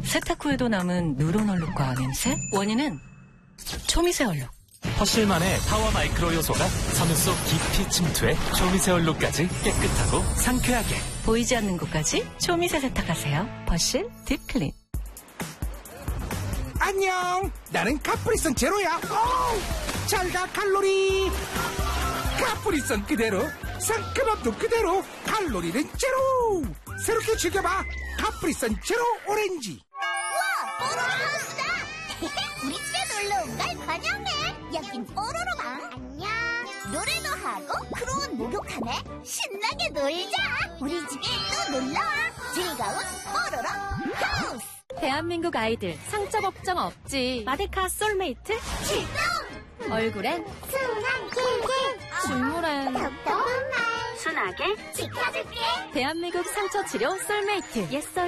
세탁 후에도 남은 누런 얼룩과 냄새? 원인은 초미세 얼룩. 퍼실만의 파워 마이크로 요소가 섬유 속 깊이 침투해 초미세 얼룩까지 깨끗하고 상쾌하게. 보이지 않는 곳까지 초미세 세탁하세요. 퍼실 딥클린. 안녕, 나는 카프리선 제로야. 잘가 칼로리. 카프리선 그대로, 상큼함도 그대로, 칼로리는 제로. 새롭게 즐겨봐, 카프리선 제로 오렌지. 우와, 뽀로로 하우스다. 우리 집에 놀러 온 걸 환영해. 여긴 뽀로로방. 안녕. 노래도 하고 크로운 목욕하네. 신나게 놀자. 우리 집에 또 놀러와. 즐거운 뽀로로 하우스. 대한민국 아이들 상처 걱정 없지. 마데카 솔메이트 출동. 얼굴엔 순한 길게. 줄무엔 더욱더 말. 순하게 지켜줄게. 대한민국 상처 치료 솔메이트. 옛